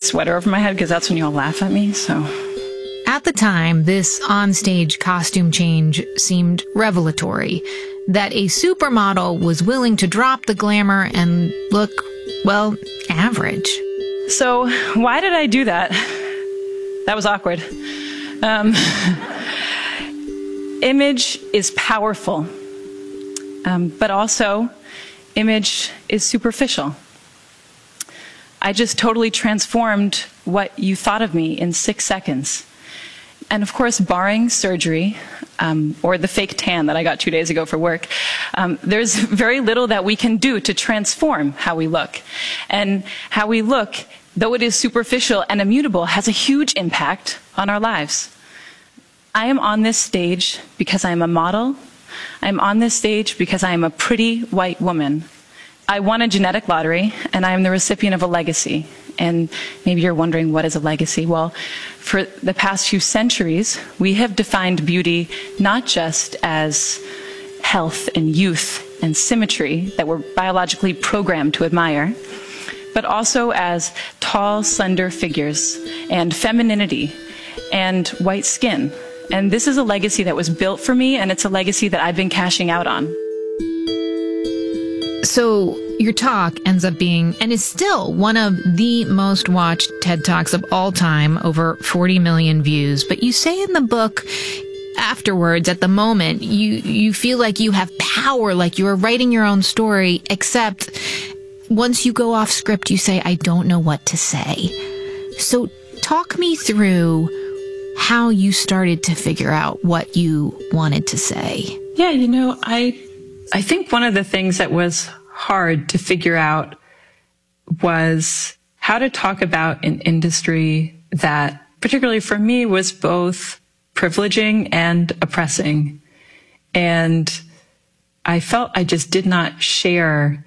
sweater over my head because that's when you all laugh at me, so. At the time, this onstage costume change seemed revelatory. That a supermodel was willing to drop the glamour and look, well, average. So why did I do that? That was awkward. Image is powerful, but also image is superficial. I just totally transformed what you thought of me in 6 seconds. And of course, barring surgery, or the fake tan that I got 2 days ago for work, there's very little that we can do to transform how we look. And how we look, though it is superficial and immutable, has a huge impact on our lives. I am on this stage because I am a model. I'm on this stage because I am a pretty white woman. I won a genetic lottery, and I am the recipient of a legacy. And maybe you're wondering, what is a legacy? Well, for the past few centuries, we have defined beauty not just as health and youth and symmetry that we're biologically programmed to admire, but also as tall, slender figures and femininity and white skin. And this is a legacy that was built for me, and it's a legacy that I've been cashing out on. So your talk ends up being, and is still, one of the most watched TED Talks of all time, over 40 million views. But you say in the book, afterwards, at the moment, you feel like you have power, like you are writing your own story, except once you go off script, you say, I don't know what to say. So talk me through how you started to figure out what you wanted to say. Yeah, I think one of the things that was hard to figure out was how to talk about an industry that, particularly for me, was both privileging and oppressing. And I felt I just did not share,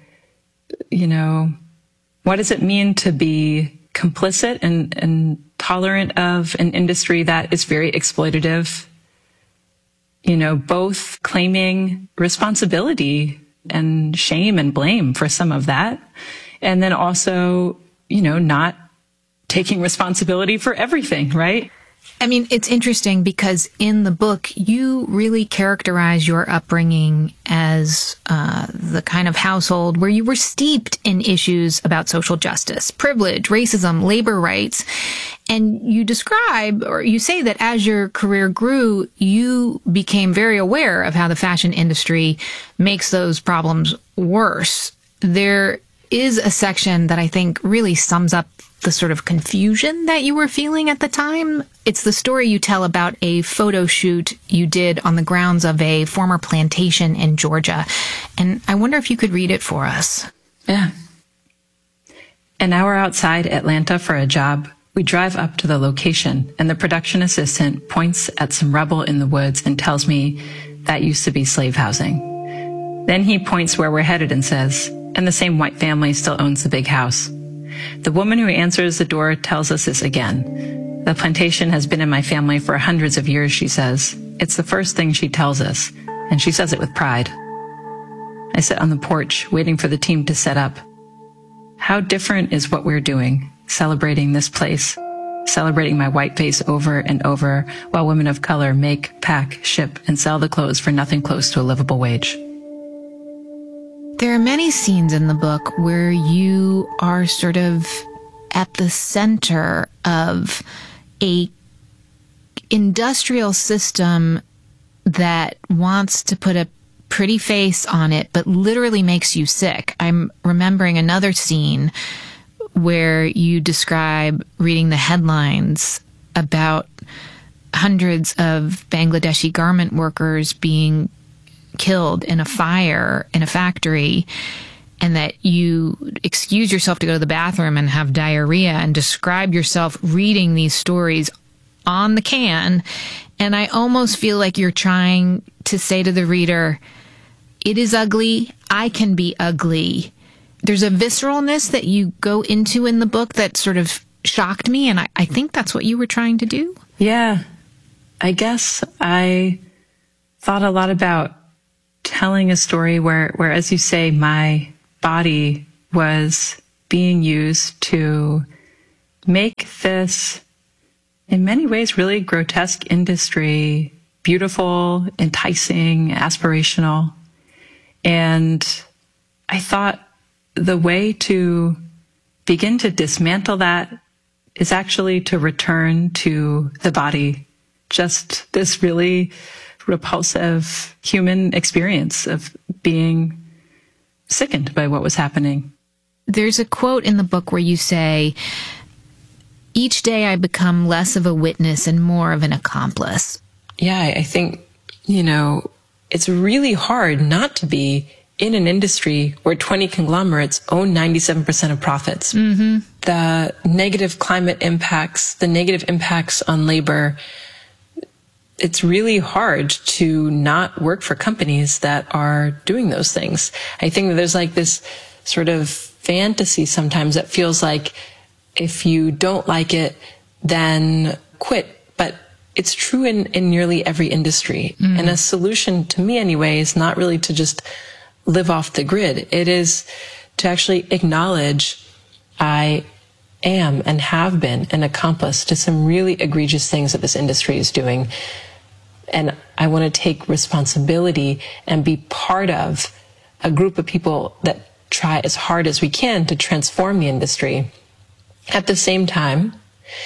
what does it mean to be complicit and tolerant of an industry that is very exploitative, both claiming responsibility and shame and blame for some of that, and then also, not taking responsibility for everything, right? I mean, it's interesting because in the book, you really characterize your upbringing as the kind of household where you were steeped in issues about social justice, privilege, racism, labor rights. And you describe, or you say that as your career grew, you became very aware of how the fashion industry makes those problems worse. There is a section that I think really sums up the sort of confusion that you were feeling at the time. It's the story you tell about a photo shoot you did on the grounds of a former plantation in Georgia. And I wonder if you could read it for us. Yeah. An hour outside Atlanta for a job, we drive up to the location, and the production assistant points at some rubble in the woods and tells me that used to be slave housing. Then he points where we're headed and says, and the same white family still owns the big house. The woman who answers the door tells us this again. The plantation has been in my family for hundreds of years, she says. It's the first thing she tells us, and she says it with pride. I sit on the porch, waiting for the team to set up. How different is what we're doing, celebrating this place, celebrating my white face over and over, while women of color make, pack, ship, and sell the clothes for nothing close to a livable wage. There are many scenes in the book where you are sort of at the center of a industrial system that wants to put a pretty face on it, but literally makes you sick. I'm remembering another scene where you describe reading the headlines about hundreds of Bangladeshi garment workers being killed in a fire in a factory, and that you excuse yourself to go to the bathroom and have diarrhea, and describe yourself reading these stories on the can. And I almost feel like you're trying to say to the reader, it is ugly, I can be ugly. There's a visceralness that you go into in the book that sort of shocked me, and I think that's what you were trying to do. Yeah. I guess I thought a lot about telling a story where, as you say, my body was being used to make this, in many ways, really grotesque industry beautiful, enticing, aspirational. And I thought the way to begin to dismantle that is actually to return to the body, just this really repulsive human experience of being sickened by what was happening. There's a quote in the book where you say, "Each day I become less of a witness and more of an accomplice." Yeah, I think, it's really hard not to be in an industry where 20 conglomerates own 97% of profits. Mm-hmm. The negative climate impacts, the negative impacts on labor, it's really hard to not work for companies that are doing those things. I think that there's like this sort of fantasy sometimes that feels like if you don't like it, then quit. But it's true in nearly every industry. Mm. And a solution, to me anyway, is not really to just live off the grid. It is to actually acknowledge I am and have been an accomplice to some really egregious things that this industry is doing. And I want to take responsibility and be part of a group of people that try as hard as we can to transform the industry. At the same time,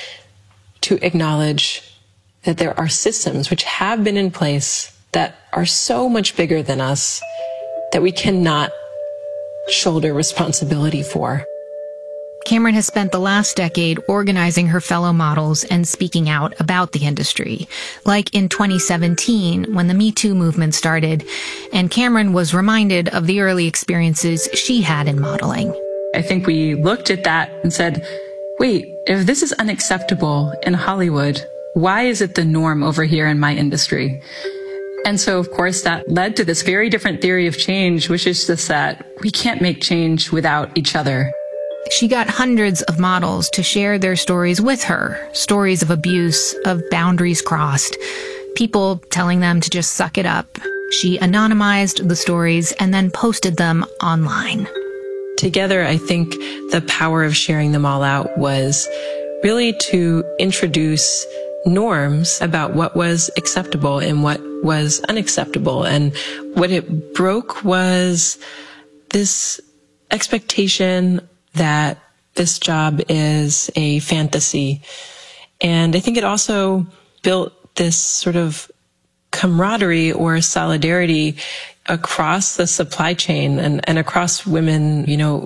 to acknowledge that there are systems which have been in place that are so much bigger than us that we cannot shoulder responsibility for. Cameron has spent the last decade organizing her fellow models and speaking out about the industry. Like in 2017, when the Me Too movement started, and Cameron was reminded of the early experiences she had in modeling. I think we looked at that and said, wait, if this is unacceptable in Hollywood, why is it the norm over here in my industry? And so, of course, that led to this very different theory of change, which is just that we can't make change without each other. She got hundreds of models to share their stories with her, stories of abuse, of boundaries crossed, people telling them to just suck it up. She anonymized the stories and then posted them online. Together, I think the power of sharing them all out was really to introduce norms about what was acceptable and what was unacceptable. And what it broke was this expectation that this job is a fantasy. And I think it also built this sort of camaraderie or solidarity across the supply chain and across women.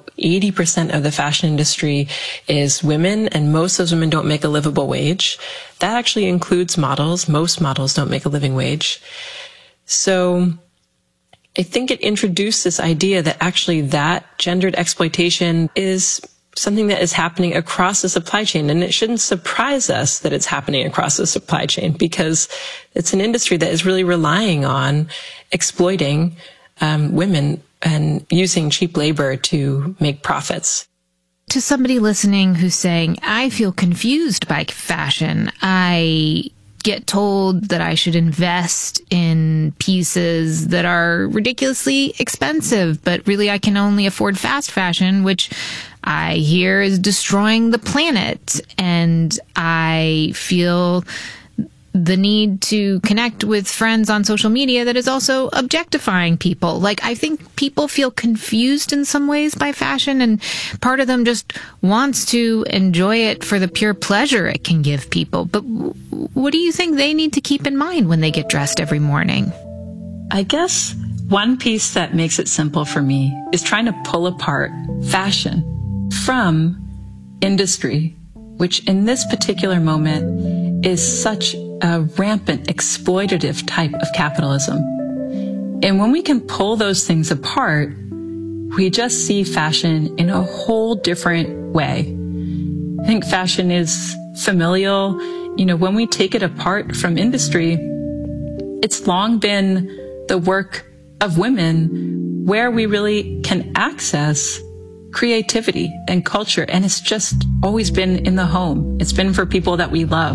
80% of the fashion industry is women, and most of those women don't make a livable wage. That actually includes models. Most models don't make a living wage. So I think it introduced this idea that actually that gendered exploitation is something that is happening across the supply chain. And it shouldn't surprise us that it's happening across the supply chain, because it's an industry that is really relying on exploiting women and using cheap labor to make profits. To somebody listening who's saying, I feel confused by fashion. I get told that I should invest in pieces that are ridiculously expensive, but really I can only afford fast fashion, which I hear is destroying the planet. And I feel the need to connect with friends on social media that is also objectifying people. Like, I think people feel confused in some ways by fashion, and part of them just wants to enjoy it for the pure pleasure it can give people. But what do you think they need to keep in mind when they get dressed every morning? I guess one piece that makes it simple for me is trying to pull apart fashion from industry, which in this particular moment is such a rampant, exploitative type of capitalism. And when we can pull those things apart, we just see fashion in a whole different way. I think fashion is familial. When we take it apart from industry, it's long been the work of women where we really can access creativity and culture. And it's just always been in the home. It's been for people that we love.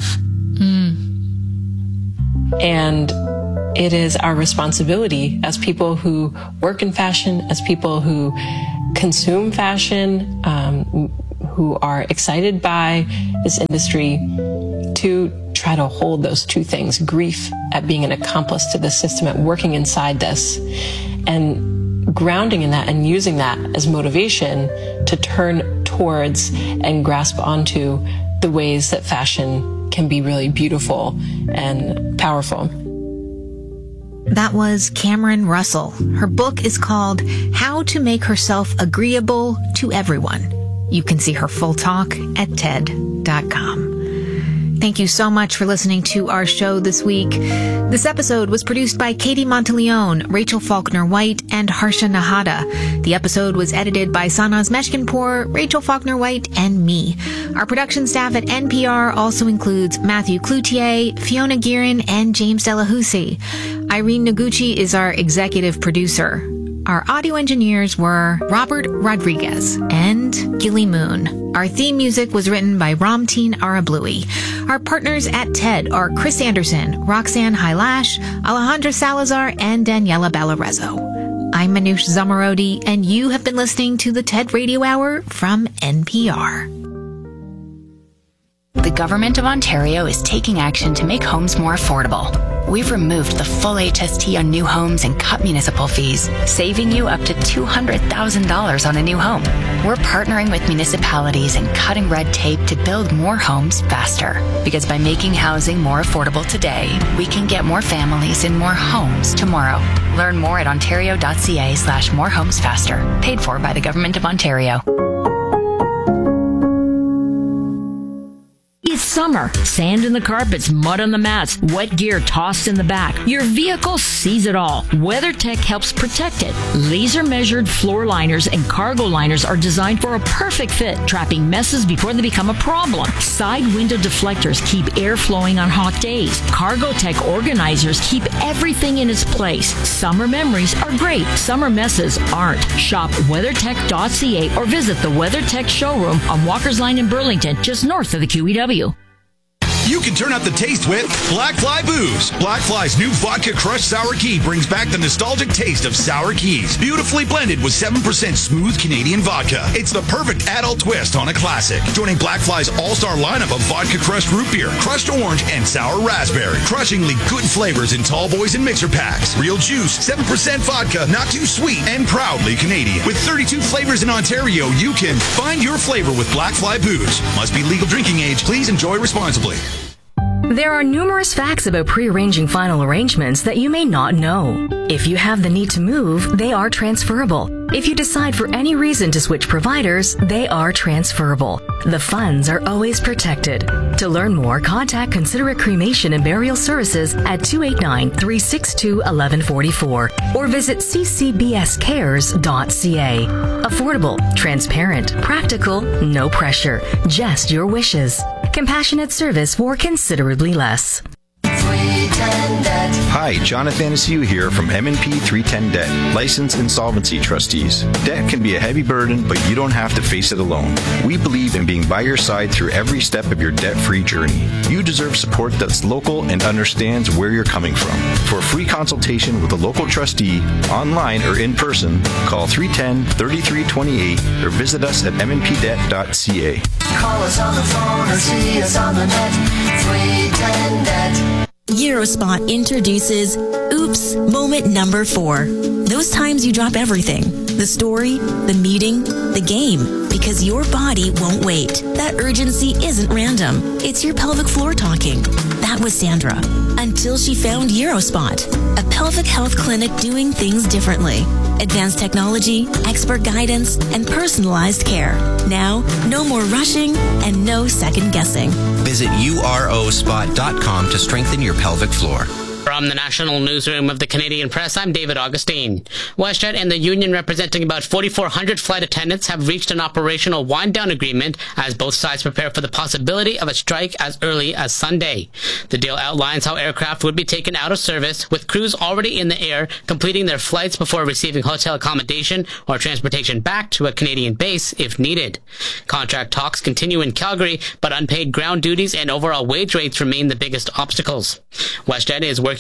And it is our responsibility as people who work in fashion, as people who consume fashion, who are excited by this industry to try to hold those two things, grief at being an accomplice to the system, at working inside this, and grounding in that and using that as motivation to turn towards and grasp onto the ways that fashion can be really beautiful and powerful. That was Cameron Russell. Her book is called How to Make Herself Agreeable to Everyone. You can see her full talk at TED.com. Thank you so much for listening to our show this week. This episode was produced by Katie Monteleone, Rachel Faulkner-White, and Harsha Nahata. The episode was edited by Sanaz Meshkinpour, Rachel Faulkner-White, and me. Our production staff at NPR also includes Matthew Cloutier, Fiona Guerin, and James Delahousie. Irene Noguchi is our executive producer. Our audio engineers were Robert Rodriguez and Gilly Moon. Our theme music was written by Ramteen Arablui. Our partners at TED are Chris Anderson, Roxanne Hylash, Alejandra Salazar, and Daniela Ballarezo. I'm Manoush Zamarodi, and you have been listening to the TED Radio Hour from NPR. The Government of Ontario is taking action to make homes more affordable. We've removed the full HST on new homes and cut municipal fees, saving you up to $200,000 on a new home. We're partnering with municipalities and cutting red tape to build more homes faster. Because by making housing more affordable today, we can get more families in more homes tomorrow. Learn more at ontario.ca/morehomesfaster. Paid for by the Government of Ontario. It's summer. Sand in the carpets, mud on the mats, wet gear tossed in the back. Your vehicle sees it all. WeatherTech helps protect it. Laser-measured floor liners and cargo liners are designed for a perfect fit, trapping messes before they become a problem. Side window deflectors keep air flowing on hot days. Cargotech organizers keep everything in its place. Summer memories are great. Summer messes aren't. Shop WeatherTech.ca or visit the WeatherTech showroom on Walker's Line in Burlington, just north of the QEW. You can turn up the taste with Black Fly Booze. Black Fly's new Vodka Crushed Sour Key brings back the nostalgic taste of sour keys, beautifully blended with 7% smooth Canadian vodka. It's the perfect adult twist on a classic. Joining Black Fly's all-star lineup of Vodka Crushed Root Beer, Crushed Orange, and Sour Raspberry. Crushingly good flavors in tall boys and mixer packs. Real juice, 7% vodka, not too sweet, and proudly Canadian. With 32 flavors in Ontario, you can find your flavor with Black Fly Booze. Must be legal drinking age. Please enjoy responsibly. There are numerous facts about pre-arranging final arrangements that you may not know. If you have the need to move, they are transferable. If you decide for any reason to switch providers, they are transferable. The funds are always protected. To learn more, contact Considerate Cremation and Burial Services at 289-362-1144 or visit ccbscares.ca. Affordable, transparent, practical, no pressure, just your wishes. Compassionate service for considerably less. Hi, Jonathan Asiu here from M&P 310 Debt, licensed insolvency trustees. Debt can be a heavy burden, but you don't have to face it alone. We believe in being by your side through every step of your debt-free journey. You deserve support that's local and understands where you're coming from. For a free consultation with a local trustee, online or in person, call 310-3328 or visit us at mnpdebt.ca. Call us on the phone or see us on the net. 310 Debt. Eurospot introduces Oops Moment Number 4. Those times you drop everything. The story, the meeting, the game. Because your body won't wait. That urgency isn't random. It's your pelvic floor talking. That was Sandra. Until she found Eurospot, a pelvic health clinic doing things differently. Advanced technology, expert guidance, and personalized care. Now, no more rushing and no second guessing. Visit urospot.com to strengthen your pelvic floor. From the National Newsroom of the Canadian Press, I'm David Augustine. WestJet and the union representing about 4,400 flight attendants have reached an operational wind-down agreement as both sides prepare for the possibility of a strike as early as Sunday. The deal outlines how aircraft would be taken out of service, with crews already in the air completing their flights before receiving hotel accommodation or transportation back to a Canadian base if needed. Contract talks continue in Calgary, but unpaid ground duties and overall wage rates remain the biggest obstacles. WestJet is working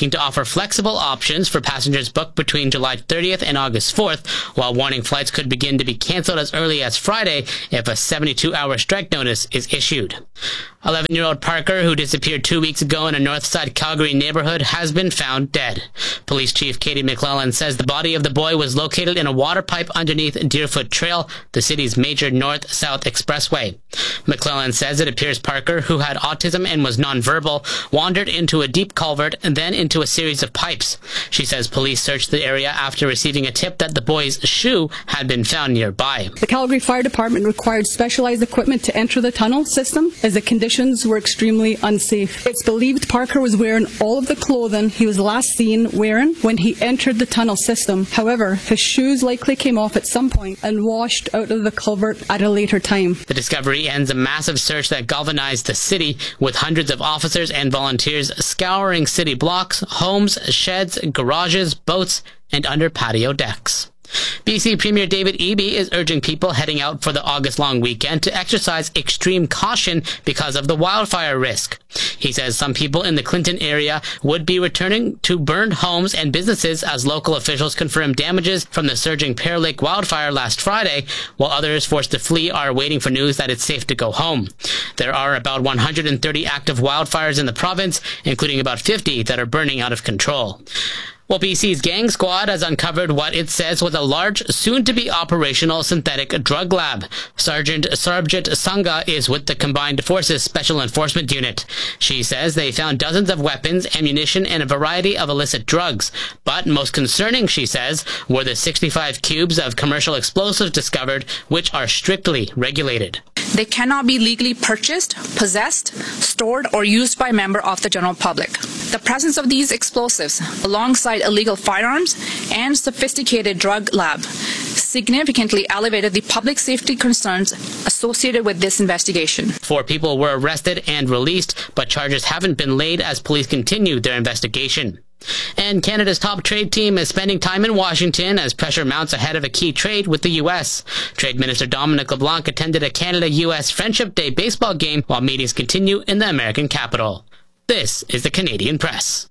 looking to offer flexible options for passengers booked between July 30th and August 4th, while warning flights could begin to be canceled as early as Friday if a 72-hour strike notice is issued. 11-year-old Parker, who disappeared 2 weeks ago in a Northside Calgary neighborhood, has been found dead. Police Chief Katie McClellan says the body of the boy was located in a water pipe underneath Deerfoot Trail, the city's major north-south expressway. McClellan says it appears Parker, who had autism and was nonverbal, wandered into a deep culvert and then into a series of pipes. She says police searched the area after receiving a tip that the boy's shoe had been found nearby. The Calgary Fire Department required specialized equipment to enter the tunnel system as the conditions were extremely unsafe. It's believed Parker was wearing all of the clothing he was last seen wearing when he entered the tunnel system. However, his shoes likely came off at some point and washed out of the culvert at a later time. The discovery ends a massive search that galvanized the city, with hundreds of officers and volunteers scouring city blocks, homes, sheds, garages, boats, and under patio decks. BC Premier David Eby is urging people heading out for the August long weekend to exercise extreme caution because of the wildfire risk. He says some people in the Clinton area would be returning to burned homes and businesses as local officials confirm damages from the surging Pear Lake wildfire last Friday, while others forced to flee are waiting for news that it's safe to go home. There are about 130 active wildfires in the province, including about 50 that are burning out of control. Well, BC's Gang Squad has uncovered what it says was a large, soon-to-be operational synthetic drug lab. Sergeant Sarabjit Sangha is with the Combined Forces Special Enforcement Unit. She says they found dozens of weapons, ammunition, and a variety of illicit drugs. But most concerning, she says, were the 65 cubes of commercial explosives discovered, which are strictly regulated. They cannot be legally purchased, possessed, stored, or used by a member of the general public. The presence of these explosives, alongside illegal firearms and sophisticated drug lab, significantly elevated the public safety concerns associated with this investigation. 4 people were arrested and released, but charges haven't been laid as police continue their investigation. And Canada's top trade team is spending time in Washington as pressure mounts ahead of a key trade with the U.S. Trade Minister Dominic LeBlanc attended a Canada-U.S. Friendship Day baseball game while meetings continue in the American capital. This is the Canadian Press.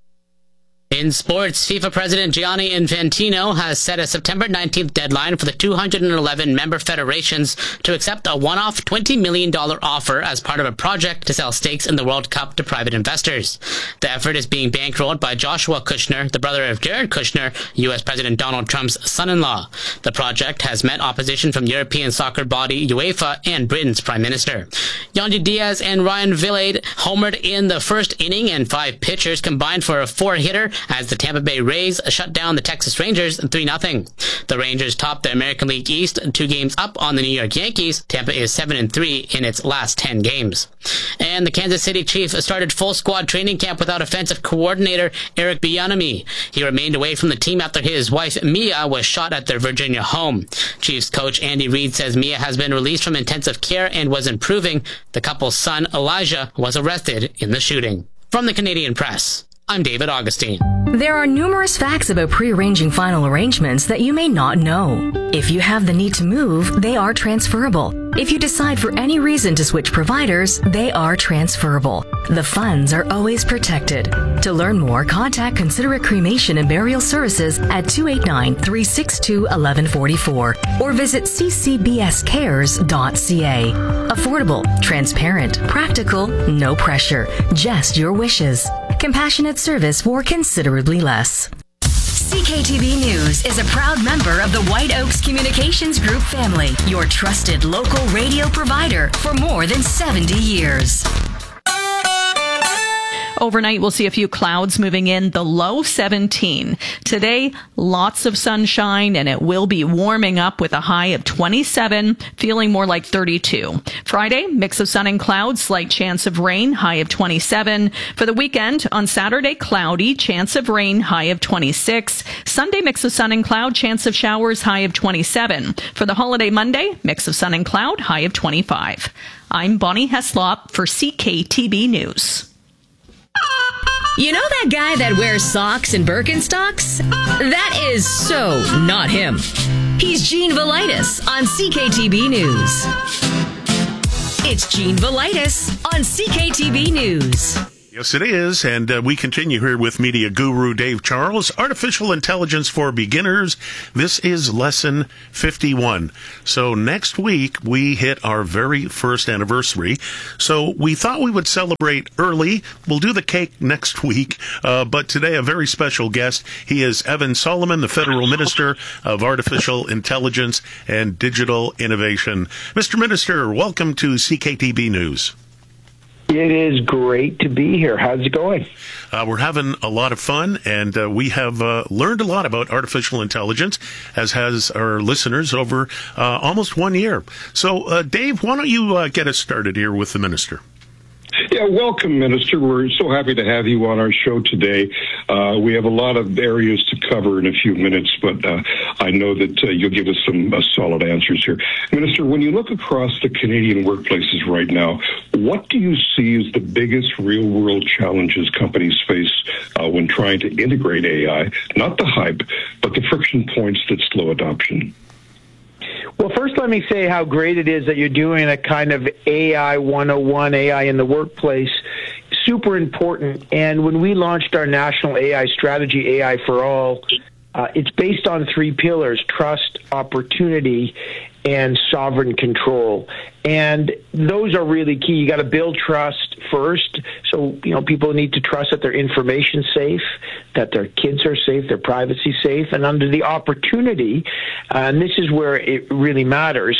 In sports, FIFA President Gianni Infantino has set a September 19th deadline for the 211 member federations to accept a one-off $20 million offer as part of a project to sell stakes in the World Cup to private investors. The effort is being bankrolled by Joshua Kushner, the brother of Jared Kushner, U.S. President Donald Trump's son-in-law. The project has met opposition from European soccer body UEFA and Britain's Prime Minister. Yandy Diaz and Ryan Vilade homered in the first inning, and 5 pitchers combined for a 4-hitter as the Tampa Bay Rays shut down the Texas Rangers 3-0. The Rangers topped the American League East 2 games up on the New York Yankees. Tampa is 7-3 in its last 10 games. And the Kansas City Chiefs started full squad training camp without offensive coordinator Eric Bieniemy. He remained away from the team after his wife Mia was shot at their Virginia home. Chiefs coach Andy Reid says Mia has been released from intensive care and was improving. The couple's son Elijah was arrested in the shooting. From the Canadian Press, I'm David Augustine. There are numerous facts about pre-arranging final arrangements that you may not know. If you have the need to move, they are transferable. If you decide for any reason to switch providers, they are transferable. The funds are always protected. To learn more, contact Considerate Cremation and Burial Services at 289-362-1144 or visit ccbscares.ca. Affordable, transparent, practical, no pressure, just your wishes. Compassionate service for considerably less. CKTB News is a proud member of the White Oaks Communications Group family, your trusted local radio provider for more than 70 years. Overnight, we'll see a few clouds moving in, the low 17. Today, lots of sunshine, and it will be warming up with a high of 27, feeling more like 32. Friday, mix of sun and clouds, slight chance of rain, high of 27. For the weekend, on Saturday, cloudy, chance of rain, high of 26. Sunday, mix of sun and cloud, chance of showers, high of 27. For the holiday Monday, mix of sun and cloud, high of 25. I'm Bonnie Heslop for CKTB News. You know that guy that wears socks and Birkenstocks? That is so not him. He's Gene Velitis on CKTB News. It's Gene Velitis on CKTB News. Yes, it is, and we continue here with media guru Dave Charles. Artificial Intelligence for Beginners. This is lesson 51. So next week, we hit our very first anniversary. So we thought we would celebrate early. We'll do the cake next week, but today a very special guest. He is Evan Solomon, the Federal Minister of Artificial Intelligence and Digital Innovation. Mr. Minister, welcome to CKTB News. It is great to be here. How's it going? We're having a lot of fun, and we have learned a lot about artificial intelligence, as has our listeners over almost 1 year. So, Dave, why don't you get us started here with the minister? Yeah, welcome, Minister. We're so happy to have you on our show today. We have a lot of areas to cover in a few minutes, but I know that you'll give us some solid answers here. Minister, when you look across the Canadian workplaces right now, what do you see as the biggest real-world challenges companies face when trying to integrate AI? Not the hype, but the friction points that slow adoption. Well, first, let me say how great it is that you're doing a kind of AI 101, AI in the workplace. Super important. And when we launched our national AI strategy, AI for All, it's based on 3 pillars: trust, opportunity, and sovereign control. And those are really key. You got to build trust first. So, people need to trust that their information's safe, that their kids are safe, their privacy safe. And under the opportunity, and this is where it really matters,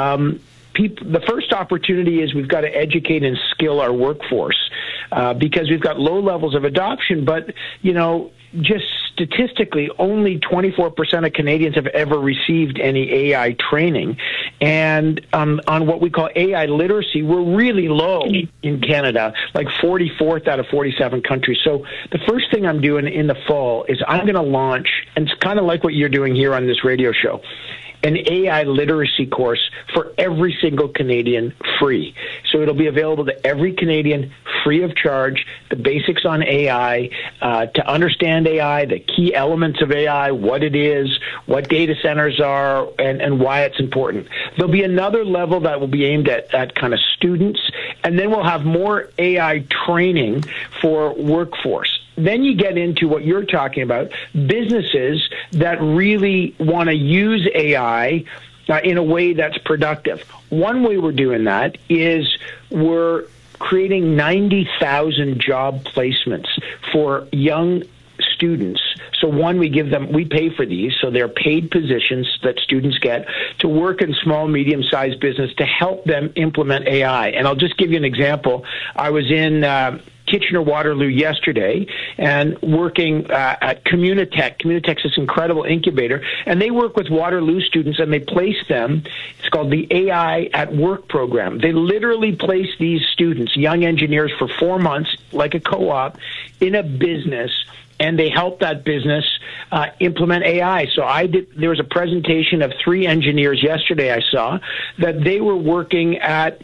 the first opportunity is we've got to educate and skill our workforce because we've got low levels of adoption, but, just statistically, only 24% of Canadians have ever received any AI training. And on what we call AI literacy, we're really low in Canada, like 44th out of 47 countries. So the first thing I'm doing in the fall is I'm going to launch, and it's kind of like what you're doing here on this radio show, an AI literacy course for every single Canadian free. So it'll be available to every Canadian free of charge, the basics on AI, to understand AI, the key elements of AI, what it is, what data centers are, and why it's important. There'll be another level that will be aimed at kind of students, and then we'll have more AI training for workforce. Then you get into what you're talking about, businesses that really want to use AI in a way that's productive. One way we're doing that is we're creating 90,000 job placements for young students. So one, we pay for these, so they're paid positions that students get to work in small, medium-sized business to help them implement AI. And I'll just give you an example. I was in Kitchener-Waterloo yesterday and working at Communitech. Communitech's this incredible incubator, and they work with Waterloo students and they place them. It's called the AI at Work program. They literally place these students, young engineers, for 4 months, like a co-op, in a business, and they help that business implement AI. So there was a presentation of 3 engineers yesterday I saw that they were working at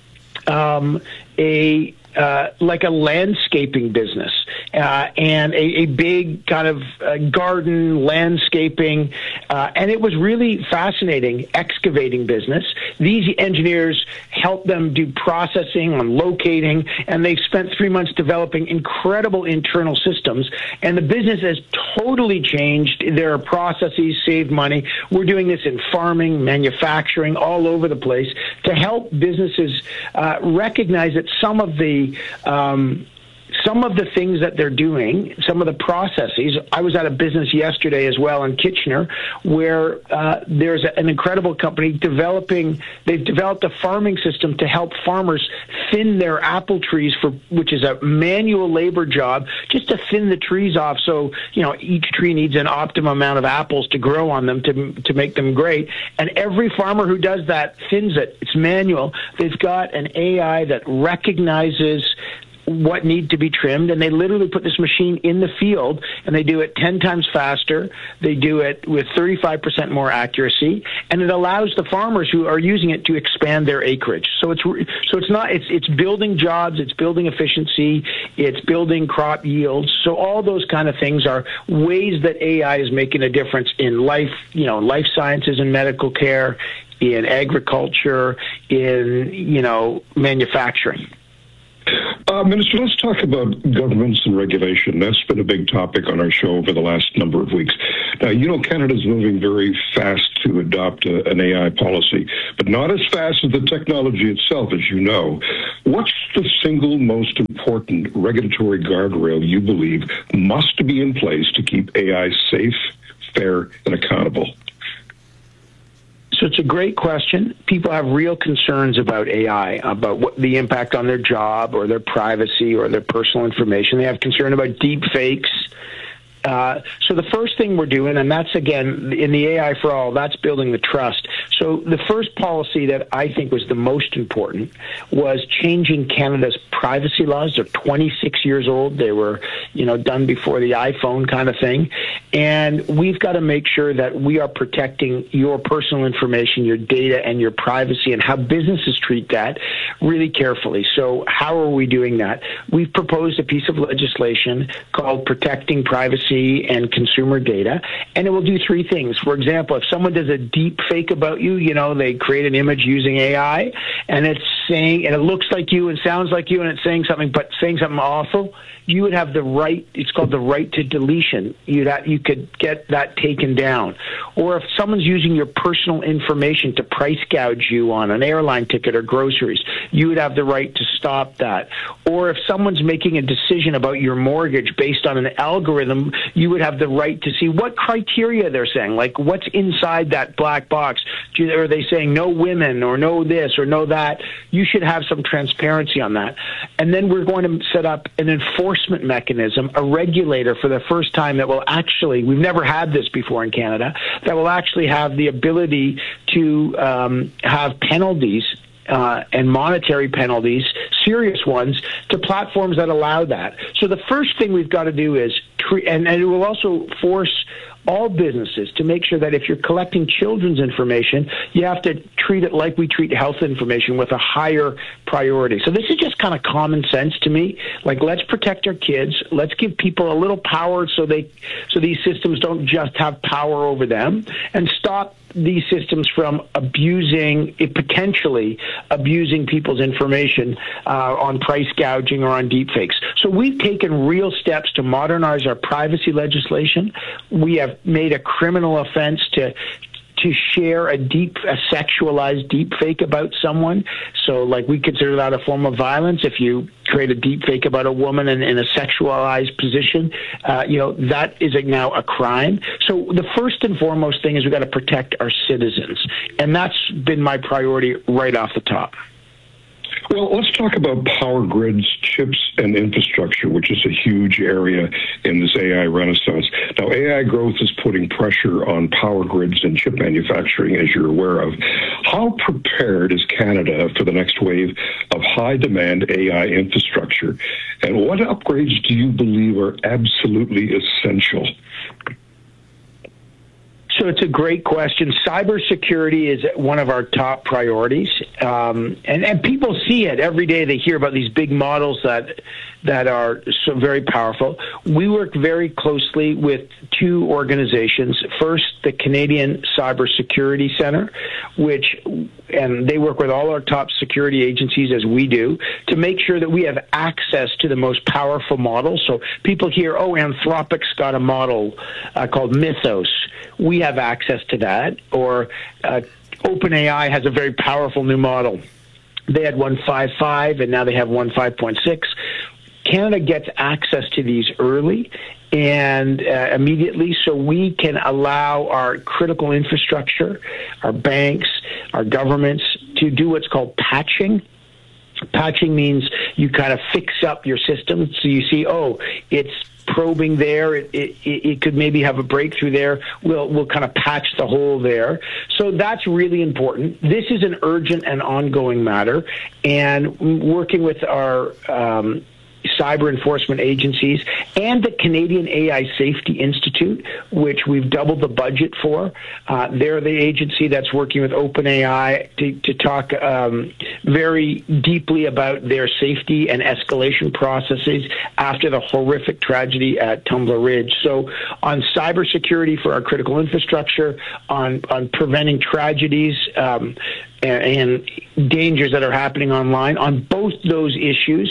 like a landscaping business and a big kind of garden landscaping, and it was really fascinating, excavating business. These engineers helped them do processing on locating, and they've spent 3 months developing incredible internal systems, and the business has totally changed. Their processes saved money. We're doing this in farming, manufacturing, all over the place to help businesses recognize that some of the things that they're doing, some of the processes. I was at a business yesterday as well in Kitchener where there's an incredible company they've developed a farming system to help farmers thin their apple trees, which is a manual labor job, just to thin the trees off so, each tree needs an optimum amount of apples to grow on them to make them great. And every farmer who does that thins it. It's manual. They've got an AI that recognizes what need to be trimmed, and they literally put this machine in the field, and they do it 10 times faster. They do it with 35% more accuracy, and it allows the farmers who are using it to expand their acreage. So it's building jobs, it's building efficiency, it's building crop yields. So all those kind of things are ways that AI is making a difference in life sciences and medical care, in agriculture, in manufacturing. Minister, let's talk about governments and regulation. That's been a big topic on our show over the last number of weeks. Now, you know, Canada's moving very fast to adopt an AI policy, but not as fast as the technology itself, as you know. What's the single most important regulatory guardrail you believe must be in place to keep AI safe, fair, and accountable? So it's a great question. People have real concerns about AI, about what the impact on their job or their privacy or their personal information. They have concern about deep fakes. So the first thing we're doing, and that's, again, in the AI for All, that's building the trust. So the first policy that I think was the most important was changing Canada's privacy laws. They're 26 years old. They were, done before the iPhone kind of thing. And we've got to make sure that we are protecting your personal information, your data, and your privacy, and how businesses treat that really carefully. So how are we doing that? We've proposed a piece of legislation called Protecting Privacy and Consumer Data, and it will do three things. For example, if someone does a deep fake about you, they create an image using AI, and it's saying, and it looks like you and sounds like you, and it's saying something, but saying something awful, you would have the right, it's called the right to deletion. You could get that taken down. Or if someone's using your personal information to price gouge you on an airline ticket or groceries, you would have the right to stop that. Or if someone's making a decision about your mortgage based on an algorithm, you would have the right to see what criteria they're saying, like what's inside that black box. Are they saying no women or no this or no that? You should have some transparency on that. And then we're going to set up an enforcement mechanism, a regulator for the first time that will actually, we've never had this before in Canada, that will actually have the ability to have penalties and monetary penalties, serious ones, to platforms that allow that. So the first thing we've got to do is, and it will also force all businesses to make sure that if you're collecting children's information, you have to treat it like we treat health information, with a higher priority. So this is just kind of common sense to me. Like, let's protect our kids. Let's give people a little power so these systems don't just have power over them, and stop these systems from potentially abusing people's information on price gouging or on deepfakes. So we've taken real steps to modernize our privacy legislation. We have made a criminal offense to share a sexualized deep fake about someone. So, like, we consider that a form of violence. If you create a deep fake about a woman in a sexualized position, that is now a crime. So the first and foremost thing is we've got to protect our citizens. And that's been my priority right off the top. Well, let's talk about power grids, chips, and infrastructure, which is a huge area in this AI renaissance. Now, AI growth is putting pressure on power grids and chip manufacturing, as you're aware of. How prepared is Canada for the next wave of high-demand AI infrastructure? And what upgrades do you believe are absolutely essential? So it's a great question. Cybersecurity is one of our top priorities, and people see it every day. They hear about these big models that are so very powerful. We work very closely with two organizations. First, the Canadian Cybersecurity Center, and they work with all our top security agencies, as we do, to make sure that we have access to the most powerful models. So people hear, Anthropic's got a model called Mythos. We have access to that. Or OpenAI has a very powerful new model. They had 1.55, and now they have 1.5.6. Canada gets access to these early and immediately, so we can allow our critical infrastructure, our banks, our governments, to do what's called patching. Patching means you kind of fix up your system. So you see, it's probing there. It could maybe have a breakthrough there. We'll kind of patch the hole there. So that's really important. This is an urgent and ongoing matter. And working with our cyber enforcement agencies and the Canadian AI Safety Institute, which we've doubled the budget for. They're the agency that's working with OpenAI to talk very deeply about their safety and escalation processes after the horrific tragedy at Tumbler Ridge. So on cybersecurity for our critical infrastructure, on preventing tragedies, and dangers that are happening online, on both those issues,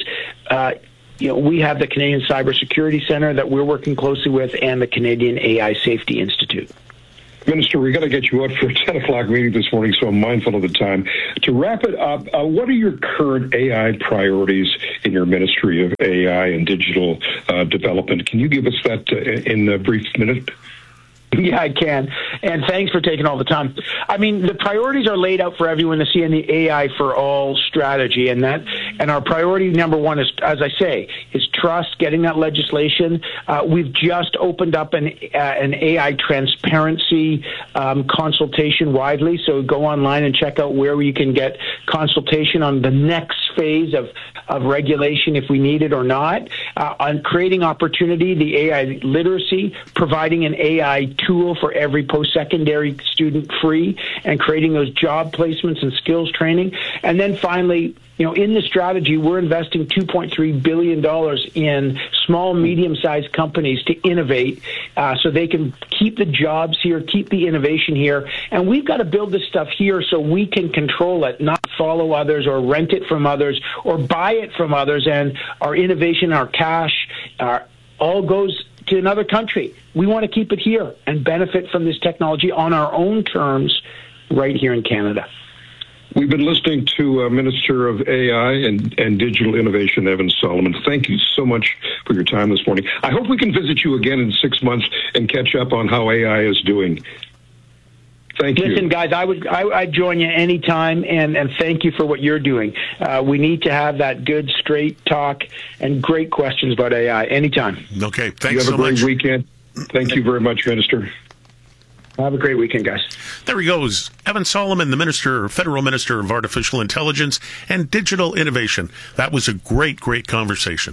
we have the Canadian Cybersecurity Center that we're working closely with, and the Canadian AI Safety Institute. Minister, we got to get you out for a 10 o'clock meeting this morning, so I'm mindful of the time. To wrap it up, what are your current AI priorities in your Ministry of AI and Digital Development? Can you give us that in a brief minute? Yeah, I can. And thanks for taking all the time. I mean, the priorities are laid out for everyone to see in the AI for All strategy. And our priority number one is, as I say, is trust, getting that legislation. We've just opened up an AI transparency consultation widely. So go online and check out where you can get consultation on the next phase of regulation if we need it or not. On creating opportunity, the AI literacy, providing an AI tool for every post-secondary student free, and creating those job placements and skills training. And then finally, in the strategy, we're investing $2.3 billion in small, medium-sized companies to innovate so they can keep the jobs here, keep the innovation here. And we've got to build this stuff here so we can control it, not follow others or rent it from others or buy it from others. And our innovation, our cash, all goes to another country. We want to keep it here and benefit from this technology on our own terms right here in Canada. We've been listening to Minister of AI and Digital Innovation, Evan Solomon. Thank you so much for your time this morning. I hope we can visit you again in 6 months and catch up on how AI is doing. Thank you. Listen, guys, I'd join you anytime, and thank you for what you're doing. We need to have that good, straight talk and great questions about AI anytime. Okay, thanks so much. You have a great weekend. Thank you very much, Minister. Have a great weekend, guys. There he goes. Evan Solomon, the Federal Minister of Artificial Intelligence and Digital Innovation. That was a great, great conversation.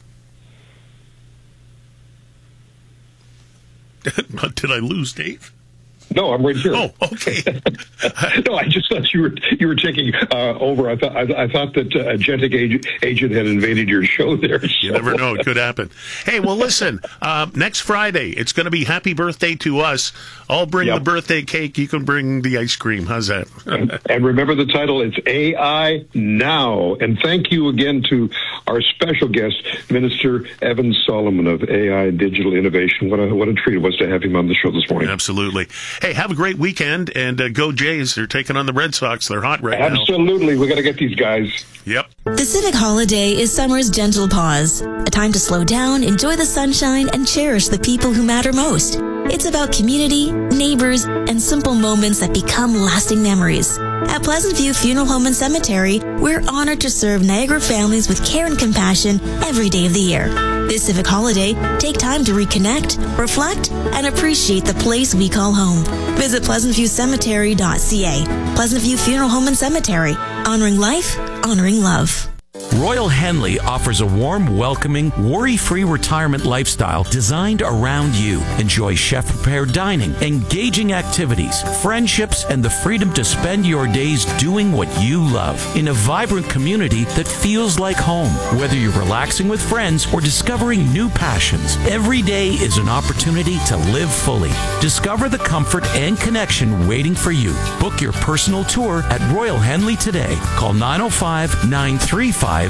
Did I lose Dave? No, I'm right here. Oh, okay. No, I just thought you were taking over. I thought that a Gentic agent had invaded your show there. So. You never know; it could happen. Hey, well, listen. Next Friday, it's going to be Happy Birthday to Us. I'll bring the birthday cake. You can bring the ice cream. How's that? And remember the title. It's AI Now. And thank you again to our special guest, Minister Evan Solomon of AI and Digital Innovation. What a treat it was to have him on the show this morning. Absolutely. Hey, have a great weekend, and go Jays. They're taking on the Red Sox. They're hot right now. Absolutely. We got to get these guys. Yep. The Civic Holiday is summer's gentle pause, a time to slow down, enjoy the sunshine, and cherish the people who matter most. It's about community, neighbors, and simple moments that become lasting memories. At Pleasant View Funeral Home and Cemetery, we're honored to serve Niagara families with care and compassion every day of the year. This Civic Holiday, take time to reconnect, reflect, and appreciate the place we call home. Visit pleasantviewcemetery.ca. Pleasant View Funeral Home and Cemetery. Honoring life, honoring love. Royal Henley offers a warm, welcoming, worry-free retirement lifestyle designed around you. Enjoy chef-prepared dining, engaging activities, friendships, and the freedom to spend your days doing what you love in a vibrant community that feels like home. Whether you're relaxing with friends or discovering new passions, every day is an opportunity to live fully. Discover the comfort and connection waiting for you. Book your personal tour at Royal Henley today. Call 905-935-1800.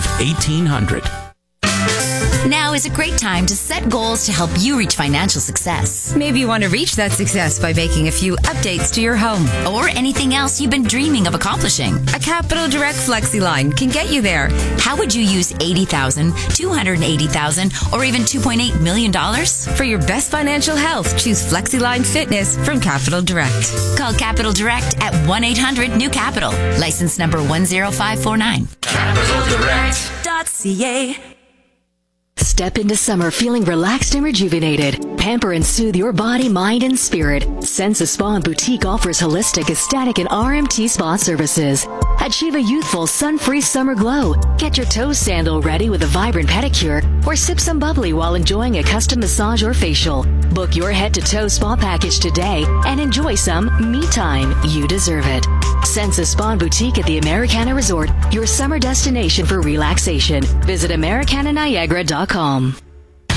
Now is a great time to set goals to help you reach financial success. Maybe you want to reach that success by making a few updates to your home or anything else you've been dreaming of accomplishing. A Capital Direct FlexiLine can get you there. How would you use $80,000, $280,000, or even $2.8 million? For your best financial health, choose FlexiLine Fitness from Capital Direct. Call Capital Direct at 1-800-NEW-CAPITAL. License number 10549. CapitalDirect.ca. Step into summer feeling relaxed and rejuvenated. Pamper and soothe your body, mind, and spirit. Sensa Spa and Boutique offers holistic, aesthetic, and RMT spa services. Achieve a youthful, sun-free summer glow. Get your toe sandal ready with a vibrant pedicure, or sip some bubbly while enjoying a custom massage or facial. Book your head-to-toe spa package today and enjoy some me time. You deserve it. Sensa Spa and Boutique at the Americana Resort, your summer destination for relaxation. Visit AmericanaNiagara.com.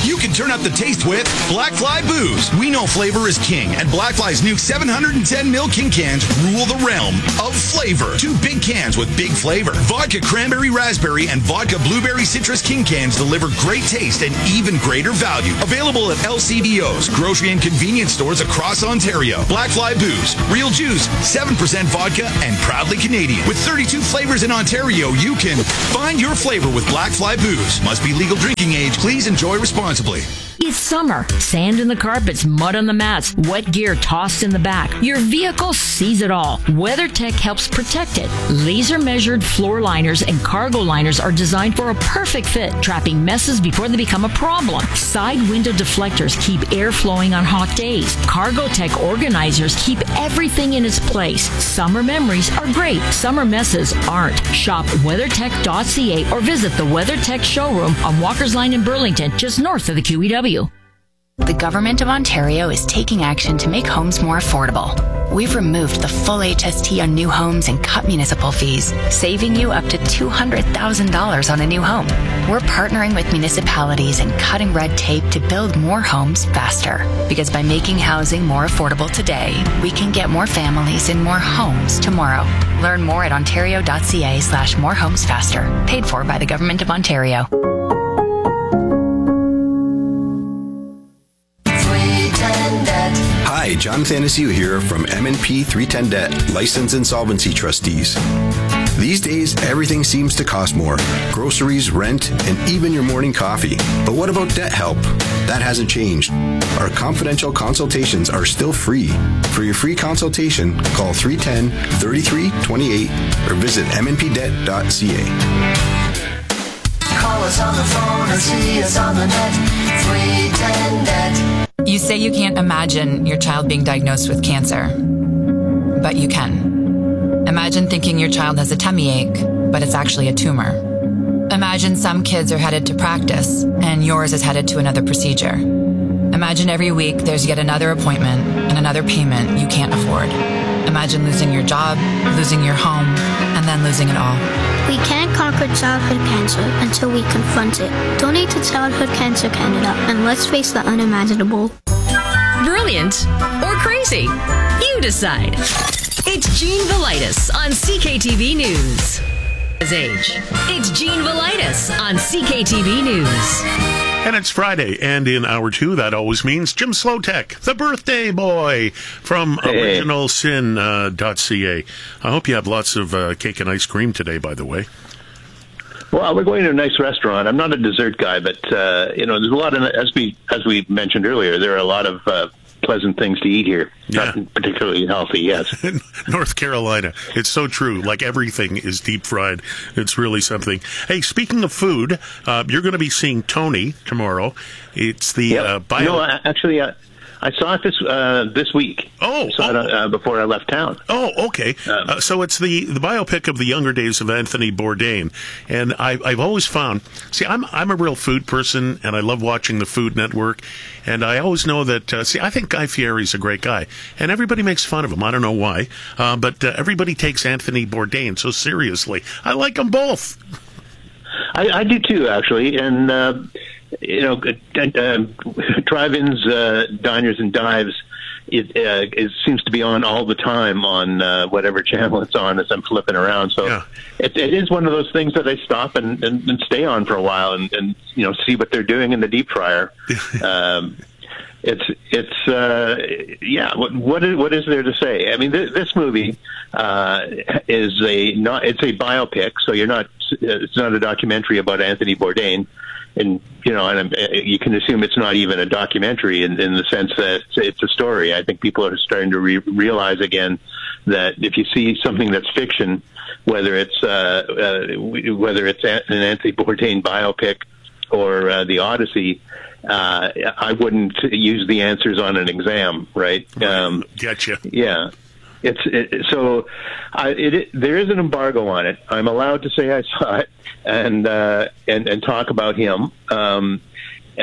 You can turn up the taste with Black Fly Booze. We know flavor is king, and Black Fly's new 710 ml King cans rule the realm of flavor. 2 big cans with big flavor. Vodka Cranberry Raspberry and Vodka Blueberry Citrus King cans deliver great taste and even greater value. Available at LCBOs, grocery and convenience stores across Ontario. Black Fly Booze, real juice, 7% vodka, and proudly Canadian. With 32 flavors in Ontario, you can find your flavor with Black Fly Booze. Must be legal drinking age. Please enjoy responsibly. It's summer. Sand in the carpets, mud on the mats, wet gear tossed in the back. Your vehicle sees it all. WeatherTech helps protect it. Laser measured floor liners and cargo liners are designed for a perfect fit, trapping messes before they become a problem. Side window deflectors keep air flowing on hot days. Cargotech organizers keep everything in its place. Summer memories are great. Summer messes aren't. Shop WeatherTech.ca or visit the WeatherTech showroom on Walker's Line in Burlington, just north of the QEW. The Government of Ontario is taking action to make homes more affordable. We've removed the full HST on new homes and cut municipal fees, saving you up to $200,000 on a new home. We're partnering with municipalities and cutting red tape to build more homes faster. Because by making housing more affordable today, we can get more families in more homes tomorrow. Learn more at ontario.ca/morehomesfaster. Paid for by the Government of Ontario. Hi, Jonathan Anastasia here from M&P 310 Debt, Licensed Insolvency Trustees. These days, everything seems to cost more. Groceries, rent, and even your morning coffee. But what about debt help? That hasn't changed. Our confidential consultations are still free. For your free consultation, call 310-3328 or visit mnpdebt.ca. Call us on the phone or see us on the net. 310 Debt. You say you can't imagine your child being diagnosed with cancer, but you can. Imagine thinking your child has a tummy ache, but it's actually a tumor. Imagine some kids are headed to practice, and yours is headed to another procedure. Imagine every week there's yet another appointment and another payment you can't afford. Imagine losing your job, losing your home, and then losing it all. We can't conquer childhood cancer until we confront it. Donate to Childhood Cancer Canada and let's face the unimaginable. Brilliant or crazy? You decide. It's Gene Velitis on CKTV News. His age. It's Gene Velitis on CKTV News. And it's Friday, and in hour 2, that always means Jim Slotek, the birthday boy from originalsin.ca. I hope you have lots of cake and ice cream today, by the way. Well, we're going to a nice restaurant. I'm not a dessert guy, but there's a lot of, as we mentioned earlier, there are a lot of pleasant things to eat here. Yeah. Not particularly healthy, yes. North Carolina. It's so true. Like everything is deep fried. It's really something. Hey, speaking of food, you're going to be seeing Tony tomorrow. It's the bio. No, actually, I saw it this week. Oh, I saw it before I left town. Oh, okay. So it's the biopic of the younger days of Anthony Bourdain, and I've always found. See, I'm a real food person, and I love watching the Food Network, and I always know that. I think Guy Fieri's a great guy, and everybody makes fun of him. I don't know why, but everybody takes Anthony Bourdain so seriously. I like them both. I do too, actually, and. Drive-ins, diners, and dives, it seems to be on all the time on whatever channel it's on as I'm flipping around. So it is one of those things that I stop and stay on for a while and see what they're doing in the deep fryer. What is there to say? I mean, this movie is it's a biopic, so it's not a documentary about Anthony Bourdain. And you can assume it's not even a documentary in the sense that it's a story. I think people are starting to realize again that if you see something that's fiction, whether it's an Anthony Bourdain biopic or The Odyssey, I wouldn't use the answers on an exam, right? Gotcha. Yeah. There is an embargo on it. I'm allowed to say I saw it and talk about him. And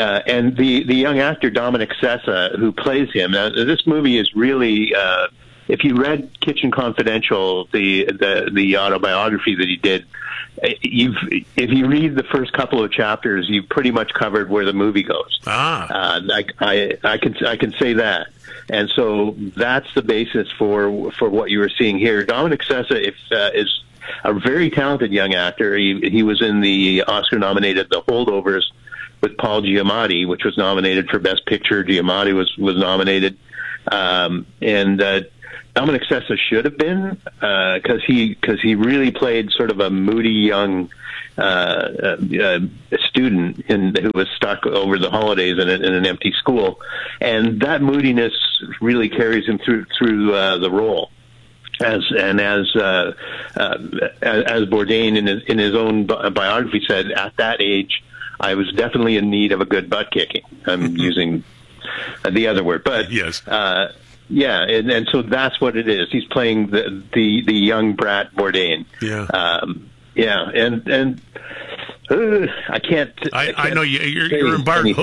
the young actor Dominic Sessa, who plays him. This movie is really if you read Kitchen Confidential, the autobiography that he did, if you read the first couple of chapters, you've pretty much covered where the movie goes. I can say that. And so that's the basis for what you were seeing here. Dominic Sessa is a very talented young actor. He was in the Oscar-nominated The Holdovers with Paul Giamatti, which was nominated for Best Picture. Giamatti was nominated. And Dominic Sessa should have been, because he really played sort of a moody young student who was stuck over the holidays in an empty school, and that moodiness really carries him through the role. As Bourdain in his own biography said, at that age, I was definitely in need of a good butt kicking. I'm using the other word, but yes. Yeah, and so that's what it is. He's playing the young brat Bourdain. Yeah. And I can't. I know you're embargoed.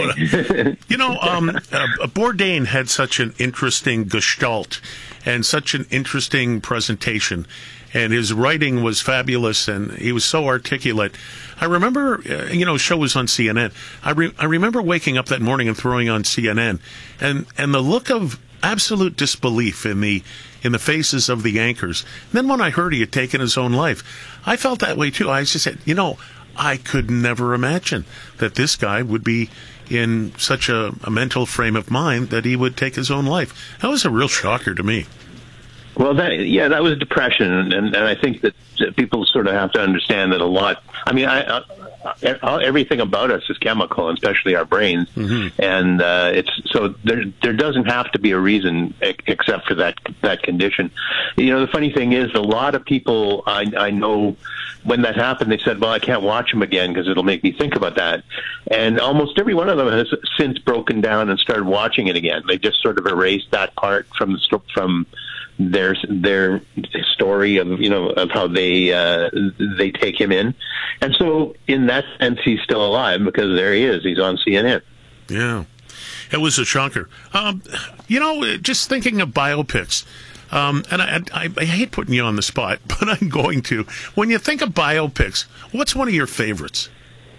Bourdain had such an interesting gestalt and such an interesting presentation, and his writing was fabulous, and he was so articulate. I remember, the show was on CNN. I remember waking up that morning and throwing on CNN, and the look of absolute disbelief in the faces of the anchors. And then when I heard he had taken his own life, I felt that way too. I just said, I could never imagine that this guy would be in such a mental frame of mind that he would take his own life. That was a real shocker to me. Well, that was depression, and I think that people sort of have to understand that a lot. I mean, everything about us is chemical, especially our brains, and it's so there doesn't have to be a reason except for that condition. The funny thing is, a lot of people I know, when that happened, they said, "Well, I can't watch them again because it'll make me think about that." And almost every one of them has since broken down and started watching it again. They just sort of erased that part from their story of how they take him in, and so in that sense he's still alive because there he is. He's on CNN. Yeah, it was a shocker. Just thinking of biopics. And I hate putting you on the spot, but I'm going to. When you think of biopics, what's one of your favorites?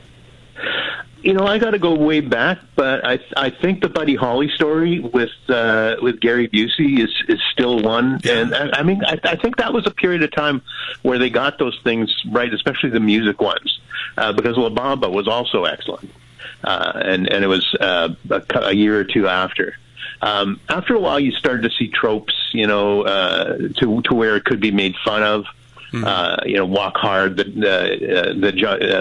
I got to go way back, but I think the Buddy Holly story with Gary Busey is still one. Yeah. And I think that was a period of time where they got those things right, especially the music ones, because La Bamba was also excellent, and it was a year or two after. After a while, you started to see tropes, to where it could be made fun of. Walk Hard, the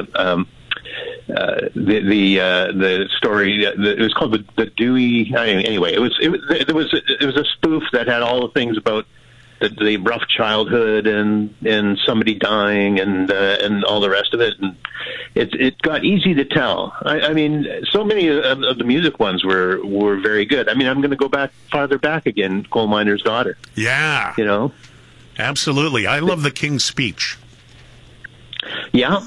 story. It was called the Dewey. Anyway, it was a spoof that had all the things about the rough childhood and somebody dying and all the rest of it, and it got easy to tell. I mean, so many of the music ones were very good. I mean, I'm going to go farther back again. Coal Miner's Daughter. Yeah, absolutely. I love the King's Speech. Yeah,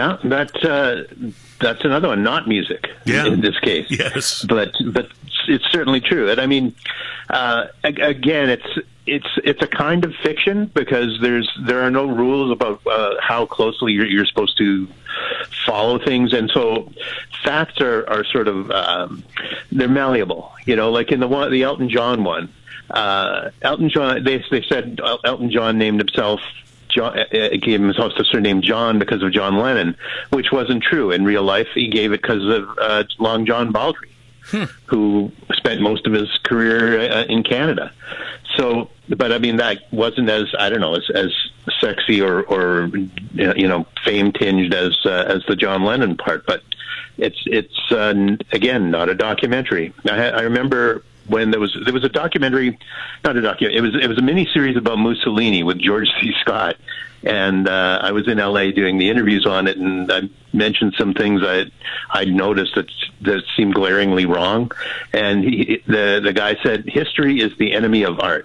that's another one, not music in this case. Yes, but it's certainly true. And I mean, again, it's a kind of fiction because there are no rules about how closely you're supposed to follow things, and so facts are sort of they're malleable. Like in the Elton John one, Elton John. They said Elton John named himself. Gave himself the surname John because of John Lennon, which wasn't true. In real life, he gave it because of Long John Baldry, who spent most of his career in Canada. So, but I mean, that wasn't as sexy or fame tinged as the John Lennon part. But it's again not a documentary. I remember when there was a documentary, not a documentary. It was a mini series about Mussolini with George C. Scott, and I was in L.A. doing the interviews on it, and I mentioned some things I'd noticed that seemed glaringly wrong, and the guy said, "History is the enemy of art."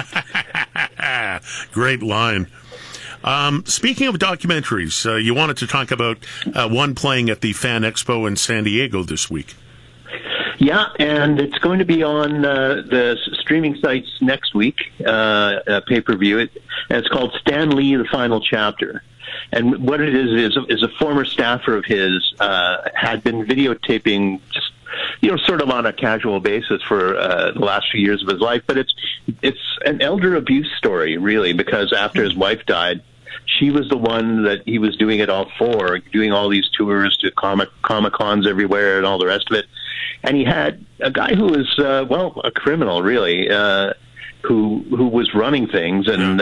Great line. Speaking of documentaries, you wanted to talk about one playing at the Fan Expo in San Diego this week. Yeah, and it's going to be on the streaming sites next week, pay-per-view. And it's called Stan Lee, The Final Chapter. And what it is a former staffer of his had been videotaping just, sort of on a casual basis for the last few years of his life. But it's an elder abuse story, really, because after his wife died, she was the one that he was doing it all for, doing all these tours to Comic-Cons everywhere and all the rest of it. And he had a guy who was, a criminal, really, who was running things and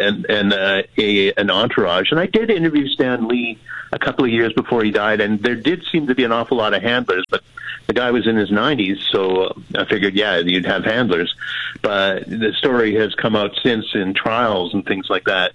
an entourage. And I did interview Stan Lee a couple of years before he died, and there did seem to be an awful lot of handlers, but the guy was in his 90s, so I figured, you'd have handlers. But the story has come out since in trials and things like that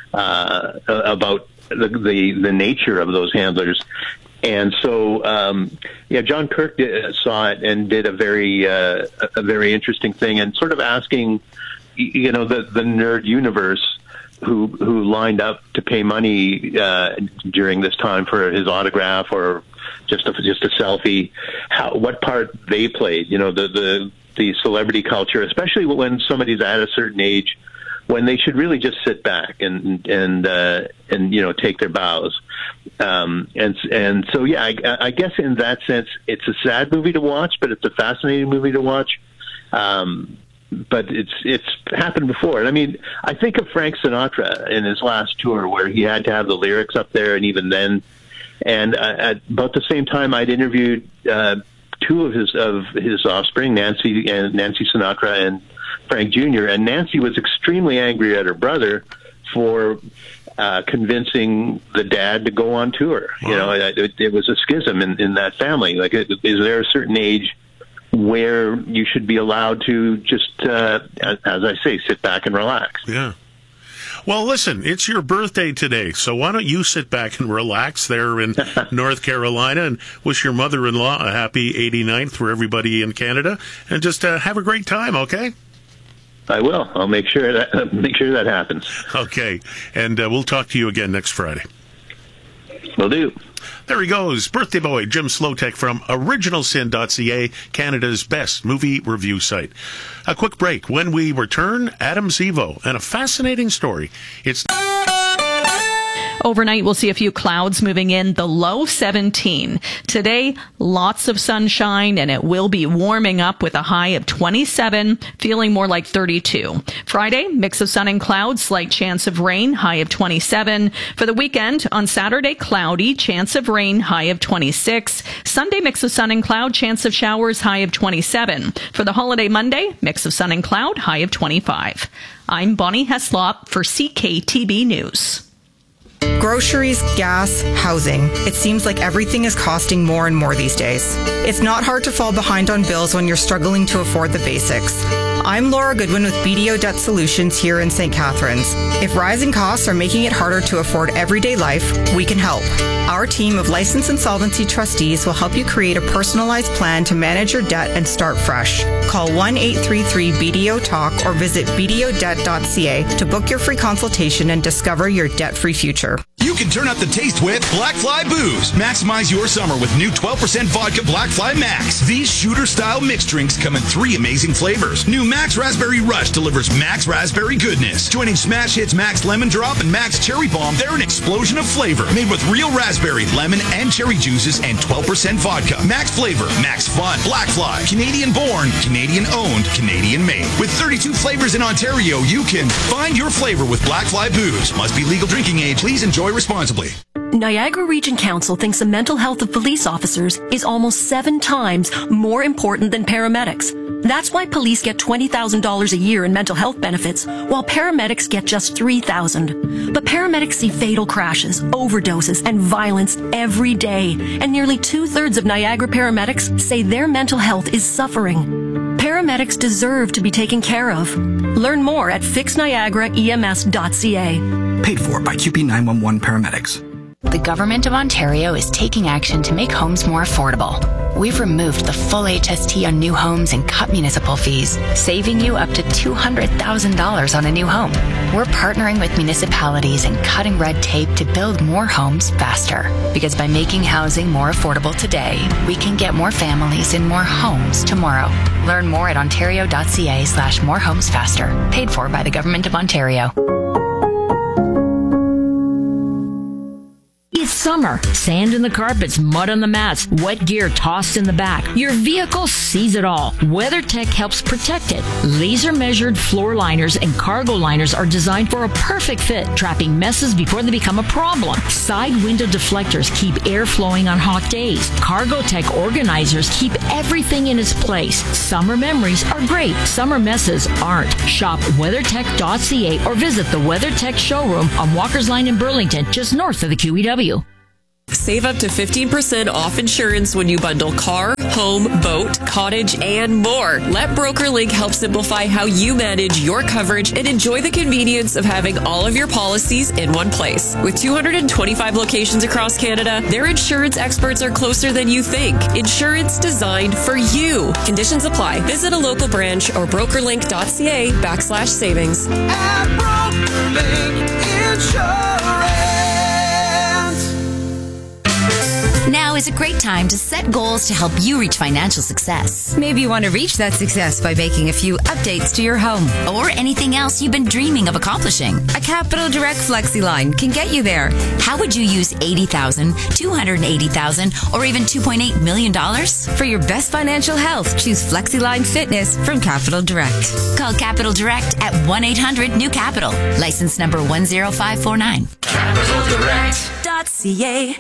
about the nature of those handlers. And so, John Kirk saw it and did a very interesting thing, and sort of asking, the nerd universe who lined up to pay money during this time for his autograph or just a selfie, what part they played. The celebrity culture, especially when somebody's at a certain age, when they should really just sit back and take their bows. And so, I guess in that sense, it's a sad movie to watch, but it's a fascinating movie to watch. But it's happened before. And I mean, I think of Frank Sinatra in his last tour where he had to have the lyrics up there, and even then, and at about the same time, I'd interviewed two of his offspring, Nancy Sinatra and Frank Jr., and Nancy was extremely angry at her brother for convincing the dad to go on tour. Wow. It was a schism in that family. Like, is there a certain age where you should be allowed to just, as I say, sit back and relax? Yeah. Well, listen, it's your birthday today, so why don't you sit back and relax there in North Carolina and wish your mother-in-law a happy 89th for everybody in Canada, and just have a great time, okay? I will. I'll make sure that happens. Okay, and we'll talk to you again next Friday. Will do. There he goes, birthday boy Jim Slotek from OriginalSin.ca, Canada's best movie review site. A quick break. When we return, Adam Zivo and a fascinating story. It's Overnight, we'll see a few clouds moving in, the low 17. Today, lots of sunshine, and it will be warming up with a high of 27, feeling more like 32. Friday, mix of sun and clouds, slight chance of rain, high of 27. For the weekend, on Saturday, cloudy, chance of rain, high of 26. Sunday, mix of sun and cloud, chance of showers, high of 27. For the holiday Monday, mix of sun and cloud, high of 25. I'm Bonnie Heslop for CKTB News. Groceries, gas, housing. It seems like everything is costing more and more these days. It's not hard to fall behind on bills when you're struggling to afford the basics. I'm Laura Goodwin with BDO Debt Solutions here in St. Catharines. If rising costs are making it harder to afford everyday life, we can help. Our team of licensed insolvency trustees will help you create a personalized plan to manage your debt and start fresh. Call 1-833-BDO-TALK or visit bdodebt.ca to book your free consultation and discover your debt-free future. You can turn up the taste with Black Fly Booze. Maximize your summer with new 12% vodka Black Fly Max. These shooter-style mixed drinks come in 3 amazing flavors. New Max Raspberry Rush delivers Max Raspberry goodness. Joining Smash Hits Max Lemon Drop and Max Cherry Bomb, they're an explosion of flavor. Made with real raspberry, lemon, and cherry juices and 12% vodka. Max flavor, Max fun. Black Fly. Canadian born, Canadian owned, Canadian made. With 32 flavors in Ontario, you can find your flavor with Black Fly Booze. Must be legal drinking age. Please enjoy responsibly. Niagara Region Council thinks the mental health of police officers is almost 7 times more important than paramedics. That's why police get $20,000 a year in mental health benefits, while paramedics get just $3,000. But paramedics see fatal crashes, overdoses, and violence every day, and nearly 2/3 of Niagara paramedics say their mental health is suffering. Paramedics deserve to be taken care of. Learn more at fixniagaraems.ca. Paid for by QP 911 Paramedics. The Government of Ontario is taking action to make homes more affordable. We've removed the full HST on new homes and cut municipal fees, saving you up to $200,000 on a new home. We're partnering with municipalities and cutting red tape to build more homes faster. Because by making housing more affordable today, we can get more families in more homes tomorrow. Learn more at ontario.ca/morehomesfaster. Paid for by the Government of Ontario. It's summer. Sand in the carpets, mud on the mats, wet gear tossed in the back. Your vehicle sees it all. WeatherTech helps protect it. Laser-measured floor liners and cargo liners are designed for a perfect fit, trapping messes before they become a problem. Side window deflectors keep air flowing on hot days. Cargotech organizers keep everything in its place. Summer memories are great. Summer messes aren't. Shop WeatherTech.ca or visit the WeatherTech showroom on Walker's Line in Burlington, just north of the QEW. Save up to 15% off insurance when you bundle car, home, boat, cottage, and more. Let BrokerLink help simplify how you manage your coverage and enjoy the convenience of having all of your policies in one place. With 225 locations across Canada, their insurance experts are closer than you think. Insurance designed for you. Conditions apply. Visit a local branch or brokerlink.ca/savings. At BrokerLink Insurance. Now is a great time to set goals to help you reach financial success. Maybe you want to reach that success by making a few updates to your home or anything else you've been dreaming of accomplishing. A Capital Direct FlexiLine can get you there. How would you use $80,000, $280,000, or even $2.8 million? For your best financial health, choose FlexiLine Fitness from Capital Direct. Call Capital Direct at 1-800-NEW-CAPITAL. License number 10549. CapitalDirect.ca.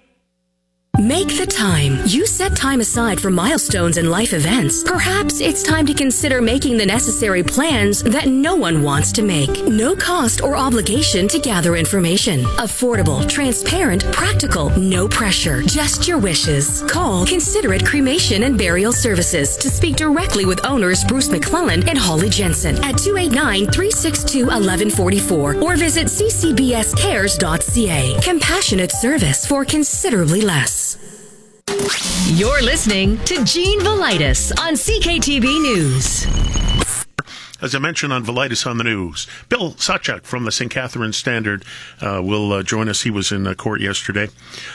Make the time. You set time aside for milestones and life events. Perhaps it's time to consider making the necessary plans that no one wants to make. No cost or obligation to gather information. Affordable, transparent, practical, no pressure. Just your wishes. Call Considerate Cremation and Burial Services to speak directly with owners Bruce McClellan and Holly Jensen at 289-362-1144 or visit ccbscares.ca. Compassionate service for considerably less. You're listening to Gene Velitis on CKTV News. As I mentioned on Velitis on the News, Bill Sawchuk from the St. Catharines Standard will join us. He was in court yesterday.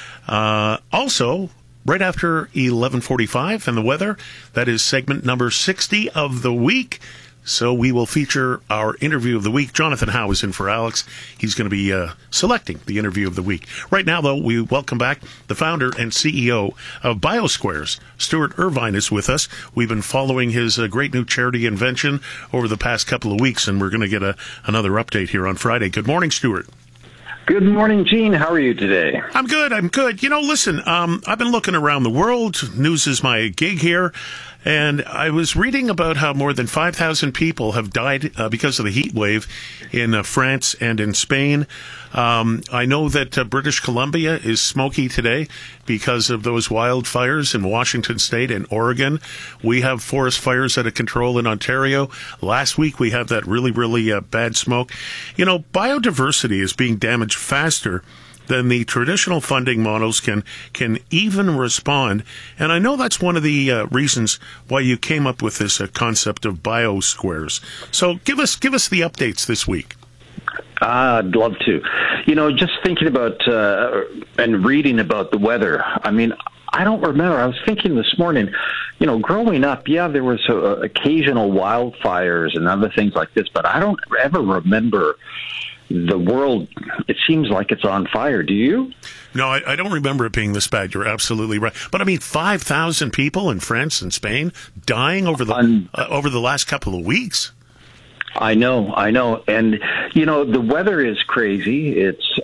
Also, right after 11:45 and the weather, that is segment number 60 of the week. So we will feature our interview of the week. Jonathan Howe is in for Alex. He's going to be selecting the interview of the week. Right now, though, we welcome back the founder and CEO of BioSquares. Stuart Irvine is with us. We've been following his great new charity invention over the past couple of weeks, and we're going to get another update here on Friday. Good morning, Stuart. Good morning, Gene. How are you today? I'm good. You know, listen, I've been looking around the world. News is my gig here. And I was reading about how more than 5,000 people have died because of the heat wave in France and in Spain. I know that British Columbia is smoky today because of those wildfires in Washington State and Oregon. We have forest fires out of control in Ontario. Last week we had that really bad smoke. You know, biodiversity is being damaged faster than the traditional funding models can even respond. And I know that's one of the reasons why you came up with this concept of BioSquares. So give us the updates this week. I'd love to. You know, just thinking about and reading about the weather, I mean, I don't remember. I was thinking this morning, you know, growing up, there was occasional wildfires and other things like this, but I don't ever remember the world, it seems like it's on fire. Do you? No, I don't remember it being this bad. You're absolutely right. But I mean, 5,000 people in France and Spain dying over the last couple of weeks. I know. And, you know, the weather is crazy. It's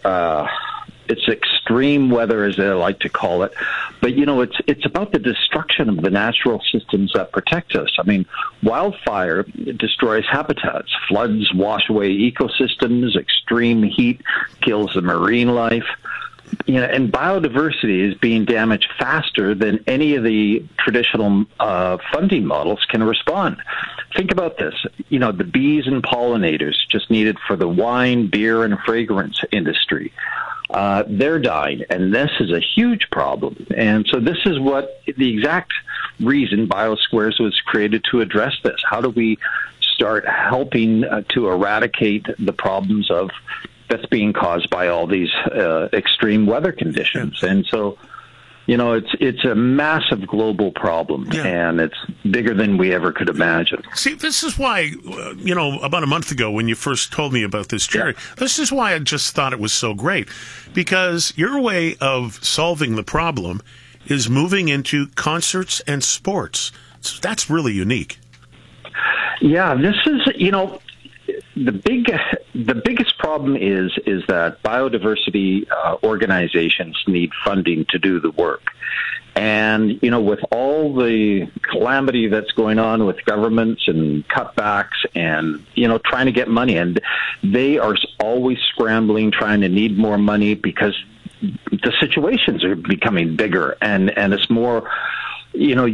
extreme weather, as they like to call it. But, you know, it's about the destruction of the natural systems that protect us. I mean, wildfire destroys habitats. Floods wash away ecosystems. Extreme heat kills the marine life. You know, and biodiversity is being damaged faster than any of the traditional funding models can respond. Think about this. You know, the bees and pollinators just needed for the wine, beer, and fragrance industry. they're dying, and this is a huge problem. And so this is what the exact reason BioSquares was created to address this. How do we start helping to eradicate the problems that's being caused by all these extreme weather conditions? And so, it's a massive global problem, and it's bigger than we ever could imagine. See, this is why, about a month ago when you first told me about this, Jerry, this is why I just thought it was so great, because your way of solving the problem is moving into concerts and sports. So that's really unique. Yeah, this is, the biggest problem is that biodiversity organizations need funding to do the work. And, with all the calamity that's going on with governments and cutbacks and, trying to get money, and they are always scrambling, trying to need more money because the situations are becoming bigger and it's more,